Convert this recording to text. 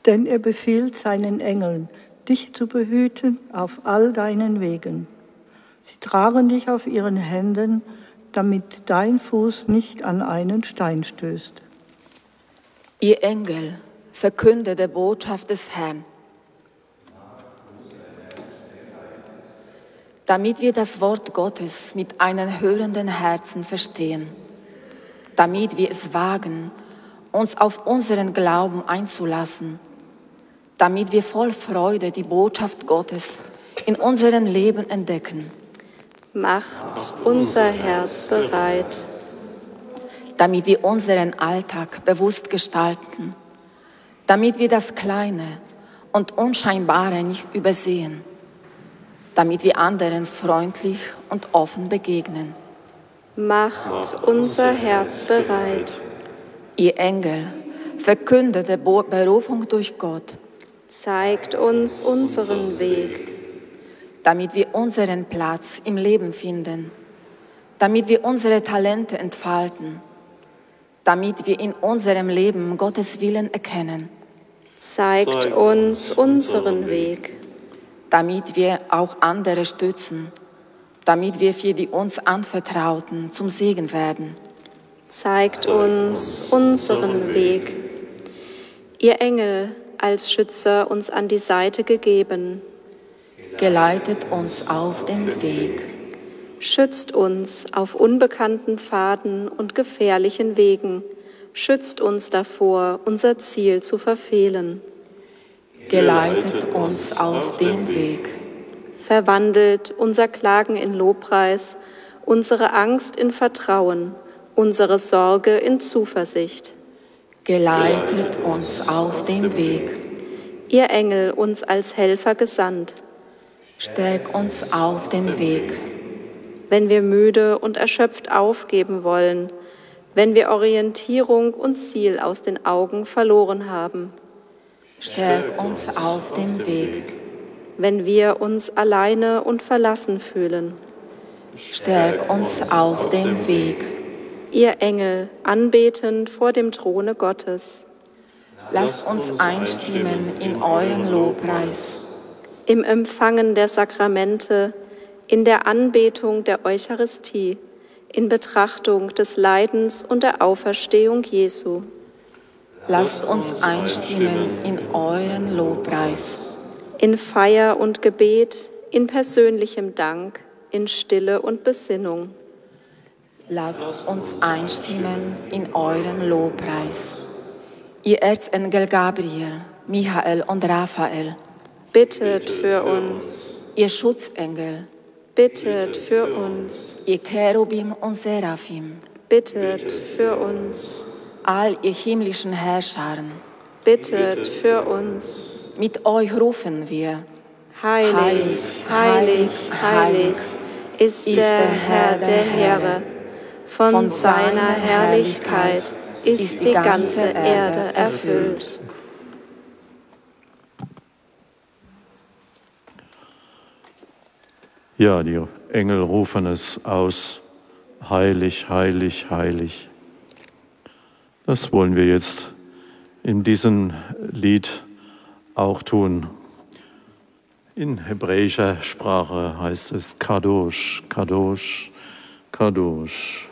Denn er befiehlt seinen Engeln, dich zu behüten auf all deinen Wegen. Sie tragen dich auf ihren Händen, damit dein Fuß nicht an einen Stein stößt. Ihr Engel, verkündet die Botschaft des Herrn, damit wir das Wort Gottes mit einem hörenden Herzen verstehen, damit wir es wagen, uns auf unseren Glauben einzulassen, damit wir voll Freude die Botschaft Gottes in unserem Leben entdecken. Macht unser Herz bereit, damit wir unseren Alltag bewusst gestalten, damit wir das Kleine und Unscheinbare nicht übersehen, damit wir anderen freundlich und offen begegnen. Macht unser Herz bereit, Ihr Engel, verkündet die Berufung durch Gott, zeigt uns unseren Weg, damit wir unseren Platz im Leben finden, damit wir unsere Talente entfalten, damit wir in unserem Leben Gottes Willen erkennen, zeigt uns unseren Weg, damit wir auch andere stützen, damit wir für die uns Anvertrauten zum Segen werden. zeigt uns unseren Weg. Ihr Engel, als Schützer uns an die Seite gegeben, Geleitet uns auf den Weg, schützt uns auf unbekannten Pfaden und gefährlichen Wegen, schützt uns davor, unser Ziel zu verfehlen, geleitet uns auf den Weg, verwandelt unser Klagen in Lobpreis, unsere Angst in Vertrauen, unsere Sorge in Zuversicht. geleitet uns auf den Weg, Ihr Engel, uns als Helfer gesandt, stärk uns auf dem Weg, wenn wir müde und erschöpft aufgeben wollen, wenn wir Orientierung und Ziel aus den Augen verloren haben, stärk uns auf dem Weg, wenn wir uns alleine und verlassen fühlen. stärk uns auf dem Weg. Ihr Engel, anbetend vor dem Throne Gottes, Lasst uns einstimmen in euren Lobpreis, im Empfangen der Sakramente, in der Anbetung der Eucharistie, in Betrachtung des Leidens und der Auferstehung Jesu. lasst uns einstimmen in euren Lobpreis, In Feier und Gebet, in persönlichem Dank, in Stille und Besinnung. lasst uns einstimmen in euren Lobpreis. Ihr Erzengel Gabriel, Michael und Raphael, Bittet für uns, ihr Schutzengel, bittet für uns, ihr Cherubim und Seraphim, bittet für uns, all ihr himmlischen Herrscharen, bittet für uns. mit euch rufen wir, Heilig, heilig, heilig ist der Herr der Heere. Von seiner Herrlichkeit ist die ganze Erde erfüllt. Ja, die Engel rufen es aus, heilig, heilig, heilig. Das wollen wir jetzt in diesem Lied auch tun. In hebräischer Sprache heißt es Kadosh, Kadosh, Kadosh.